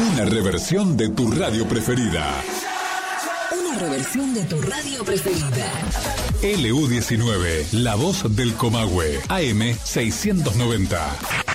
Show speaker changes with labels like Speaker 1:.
Speaker 1: Una reversión de tu radio preferida.
Speaker 2: Una reversión de tu radio preferida.
Speaker 1: LU19, la voz del Comahue, AM 690.